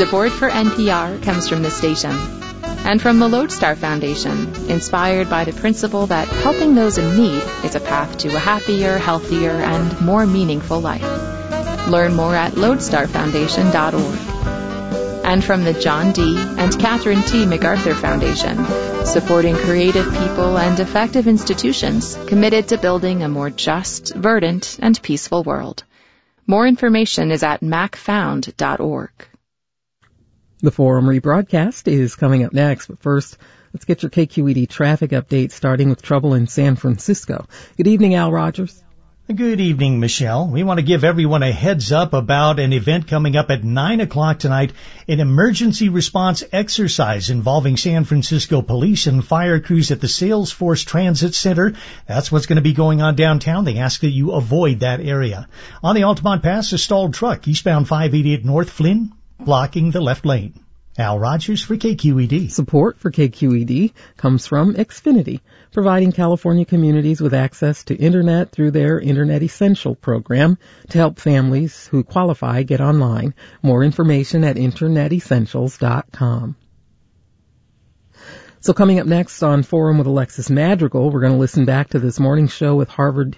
Support for NPR comes from the station and from the Lodestar Foundation, inspired by the principle that helping those in need is a path to a happier, healthier, and more meaningful life. Learn more at lodestarfoundation.org. And from the John D. and Catherine T. MacArthur Foundation, supporting creative people and effective institutions committed to building a more just, verdant, and peaceful world. More information is at macfound.org. The Forum rebroadcast is coming up next, but first, let's get your KQED traffic update, starting with trouble in San Francisco. Good evening, Al Rogers. Good evening, Michelle. We want to give everyone a heads up about an event coming up at 9 o'clock tonight, an emergency response exercise involving San Francisco police and fire crews at the Salesforce Transit Center. That's what's going to be going on downtown. They ask that you avoid that area. On the Altamont Pass, a stalled truck eastbound 588 North Flynn, blocking the left lane. Al Rogers for KQED. Support for KQED comes from Xfinity, providing California communities with access to Internet through their Internet Essential program to help families who qualify get online. More information at InternetEssentials.com. So coming up next on Forum with Alexis Madrigal, we're going to listen back to this morning's show with Harvard